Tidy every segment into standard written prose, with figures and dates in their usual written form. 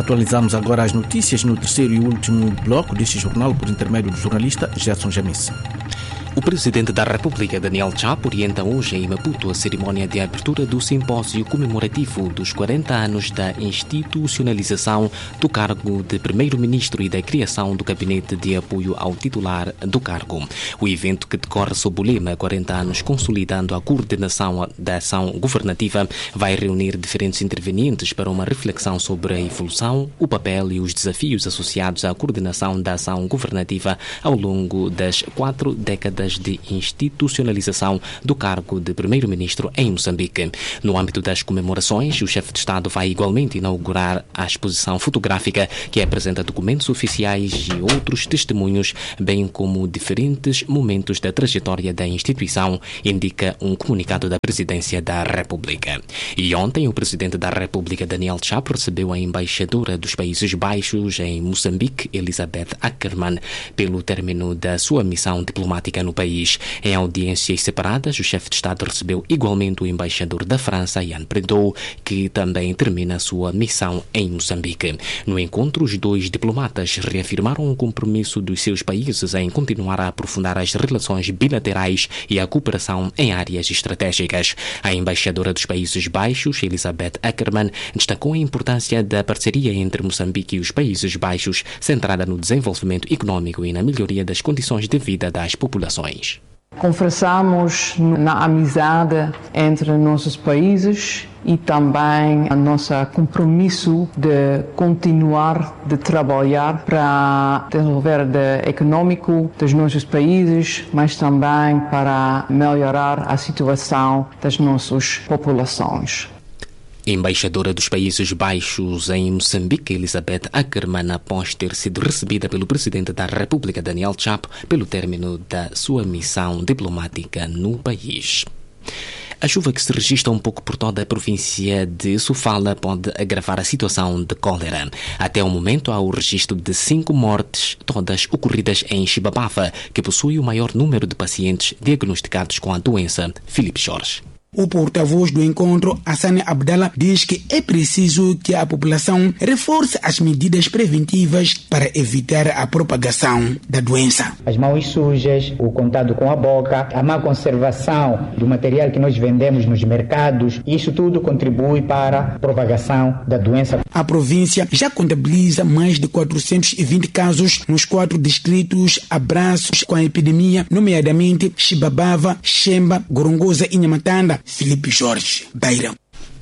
Atualizamos agora as notícias no terceiro e último bloco deste jornal por intermédio do jornalista Gerson Jamis. O presidente da República, Daniel Chapo, orienta hoje em Maputo a cerimônia de abertura do simpósio comemorativo dos 40 anos da institucionalização do cargo de primeiro-ministro e da criação do gabinete de apoio ao titular do cargo. O evento, que decorre sob o lema 40 anos consolidando a coordenação da ação governativa, vai reunir diferentes intervenientes para uma reflexão sobre a evolução, o papel e os desafios associados à coordenação da ação governativa ao longo das 4 décadas de institucionalização do cargo de primeiro-ministro em Moçambique. No âmbito das comemorações, o chefe de Estado vai igualmente inaugurar a exposição fotográfica que apresenta documentos oficiais e outros testemunhos, bem como diferentes momentos da trajetória da instituição, indica um comunicado da Presidência da República. E ontem, o Presidente da República, Daniel Chapo, recebeu a embaixadora dos Países Baixos em Moçambique, Elizabeth Ackerman, pelo término da sua missão diplomática no país. Em audiências separadas, o chefe de Estado recebeu igualmente o embaixador da França, Yann Predot, que também termina a sua missão em Moçambique. No encontro, os dois diplomatas reafirmaram o compromisso dos seus países em continuar a aprofundar as relações bilaterais e a cooperação em áreas estratégicas. A embaixadora dos Países Baixos, Elizabeth Ackerman, destacou a importância da parceria entre Moçambique e os Países Baixos, centrada no desenvolvimento econômico e na melhoria das condições de vida das populações. Conversamos na amizade entre nossos países e também o nosso compromisso de continuar de trabalhar para desenvolver o econômico dos nossos países, mas também para melhorar a situação das nossas populações. Embaixadora dos Países Baixos em Moçambique, Elizabeth Ackerman, após ter sido recebida pelo Presidente da República, Daniel Chapo, pelo término da sua missão diplomática no país. A chuva que se registra um pouco por toda a província de Sofala pode agravar a situação de cólera. Até o momento há o registro de 5 mortes, todas ocorridas em Xibabava, que possui o maior número de pacientes diagnosticados com a doença. Filipe Jorge. O porta-voz do encontro, Hassane Abdallah, diz que é preciso que a população reforce as medidas preventivas para evitar a propagação da doença. As mãos sujas, o contato com a boca, a má conservação do material que nós vendemos nos mercados, isso tudo contribui para a propagação da doença. A província já contabiliza mais de 420 casos nos 4 distritos abraços com a epidemia, nomeadamente Xibabava, Xemba, Gorongosa e Nhamatanda. Filipe Jorge, Beira.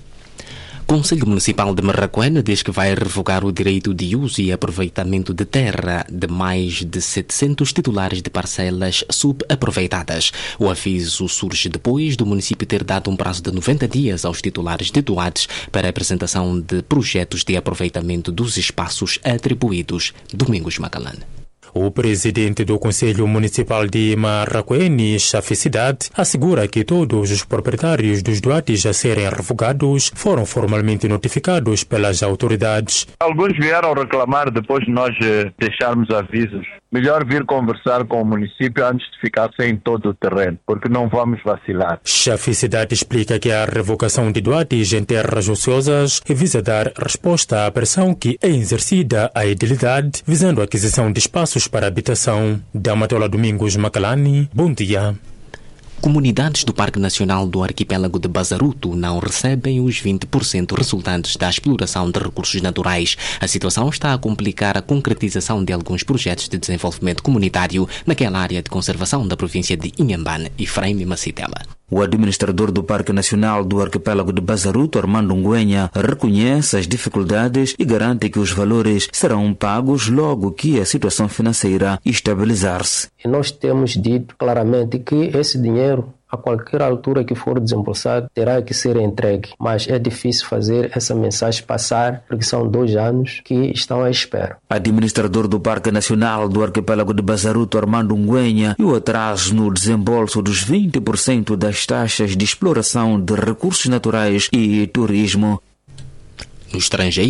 O Conselho Municipal de Marraquena diz que vai revogar o direito de uso e aproveitamento de terra de mais de 700 titulares de parcelas subaproveitadas. O aviso surge depois do município ter dado um prazo de 90 dias aos titulares de doados para a apresentação de projetos de aproveitamento dos espaços atribuídos. Domingos Macalane. O presidente do Conselho Municipal de Marraquene, Chaficidade, assegura que todos os proprietários dos doates a serem revogados foram formalmente notificados pelas autoridades. Alguns vieram reclamar depois de nós deixarmos avisos. Melhor vir conversar com o município antes de ficar sem todo o terreno, porque não vamos vacilar. Chaficidade explica que a revogação de doates em terras ociosas visa dar resposta à pressão que é exercida à edilidade, visando a aquisição de espaços para habitação. Damatola Domingos Macalani, bom dia. Comunidades do Parque Nacional do Arquipélago de Bazaruto não recebem os 20% resultantes da exploração de recursos naturais. A situação está a complicar a concretização de alguns projetos de desenvolvimento comunitário naquela área de conservação da província de Inhambane e Frei Macitela. O administrador do Parque Nacional do Arquipélago de Bazaruto, Armando Nguenha, reconhece as dificuldades e garante que os valores serão pagos logo que a situação financeira estabilizar-se. Nós temos dito claramente que esse dinheiro, a qualquer altura que for desembolsado, terá que ser entregue. Mas é difícil fazer essa mensagem passar, porque são 2 anos que estão à espera. Administrador do Parque Nacional do Arquipélago de Bazaruto, Armando Nguenha, e o atraso no desembolso dos 20% das taxas de exploração de recursos naturais e turismo. No estrangeiro,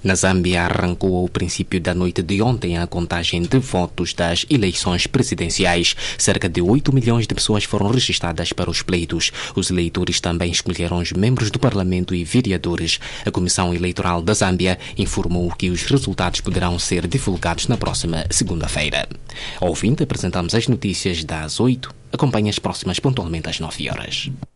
Na Zâmbia, arrancou ao princípio da noite de ontem a contagem de votos das eleições presidenciais. Cerca de 8 milhões de pessoas foram registradas para os pleitos. Os eleitores também escolheram os membros do Parlamento e vereadores. A Comissão Eleitoral da Zâmbia informou que os resultados poderão ser divulgados na próxima segunda-feira. Ao ouvinte, apresentamos as notícias das 8. Acompanhe as próximas pontualmente às 9 horas.